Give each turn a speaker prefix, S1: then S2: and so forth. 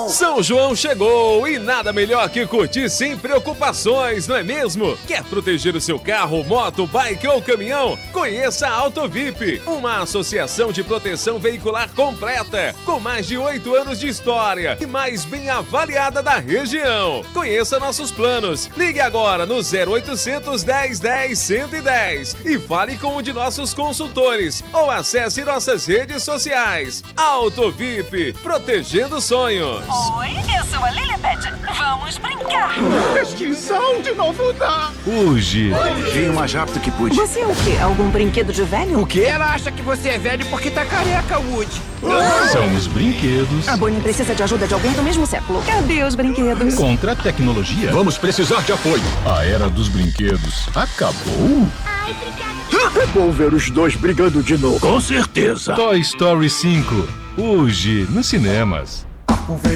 S1: São João chegou e nada melhor que curtir sem preocupações, não é mesmo? Quer proteger o seu carro, moto, bike ou caminhão? Conheça a AutoVip, uma associação de proteção veicular completa, com mais de 8 anos de história e mais bem avaliada da região. Conheça nossos planos. Ligue agora no 0800 10 10 110 e fale com um de nossos consultores ou acesse nossas redes sociais. AutoVip, protegendo sonhos.
S2: Oi, eu sou a Lilibet. Vamos brincar.
S3: Extinção de novo dá.
S4: Hoje.
S3: Veio o mais rápido que pude.
S2: Você é o quê? Algum brinquedo de velho?
S3: O quê? Ela acha que você é velho porque tá careca, Woody.
S4: São os brinquedos.
S2: A Bonnie precisa de ajuda de alguém do mesmo século. Cadê os brinquedos?
S4: Contra a tecnologia.
S3: Vamos precisar de apoio.
S4: A era dos brinquedos acabou?
S3: É bom ver os dois brigando de novo. Com certeza.
S4: Toy Story 5. Hoje, nos cinemas.